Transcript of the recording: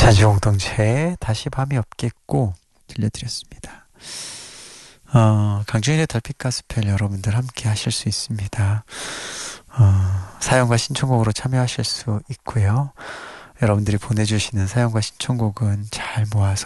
산지공동체 다시 밤이 없겠고 들려드렸습니다. 강준일의 달빛가스펠 여러분들 함께 하실 수 있습니다. 사연과 신청곡으로 참여하실 수 있고요. 여러분들이 보내주시는 사연과 신청곡은 잘 모아서